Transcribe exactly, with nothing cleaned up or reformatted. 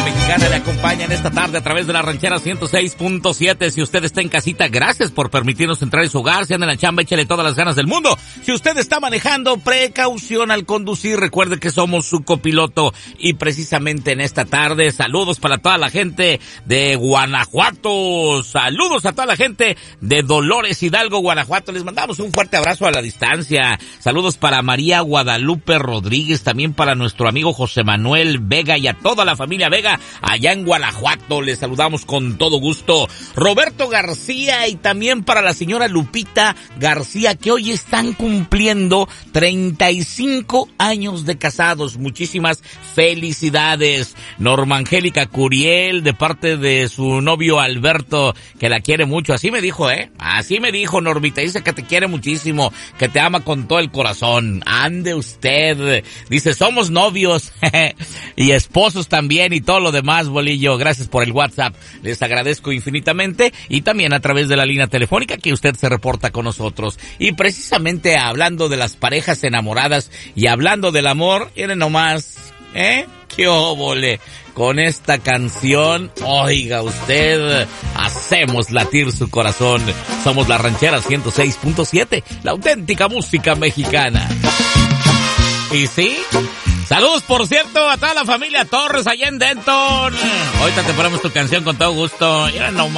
Mexicana le acompaña en esta tarde a través de la Ranchera ciento seis punto siete. Si usted está en casita, gracias por permitirnos entrar en su hogar. Si anda en la chamba, échale todas las ganas del mundo. Si usted está manejando, precaución al conducir. Recuerde que somos su copiloto. Y precisamente en esta tarde, saludos para toda la gente de Guanajuato. Saludos a toda la gente de Dolores Hidalgo, Guanajuato. Les mandamos un fuerte abrazo a la distancia. Saludos para María Guadalupe Rodríguez, también para nuestro amigo José Manuel Vega y a toda la familia Vega allá en Guanajuato. Les saludamos con todo gusto. Roberto García y también para la señora Lupita García, que hoy están cumpliendo treinta y cinco años de casados. Muchísimas felicidades. Norma Angélica Curiel, de parte de su novio Alberto, que la quiere mucho. Así me dijo, ¿eh? Así me dijo Normita. Dice que te quiere muchísimo, que te ama con todo el corazón. Ande usted. Dice, somos novios y esposos también y todo lo demás, Bolillo. Gracias por el WhatsApp. Les agradezco infinitamente y también a través de la línea telefónica que usted se reporta con nosotros. Y precisamente hablando de las parejas enamoradas y hablando del amor, miren nomás, ¿eh? ¡Qué óvole! Con esta canción, oiga usted, hacemos latir su corazón. Somos la Ranchera ciento seis punto siete, la auténtica música mexicana. ¿Y sí? Saludos, por cierto, a toda la familia Torres allá en Denton. Ahorita te ponemos tu canción con todo gusto. Mira nomás.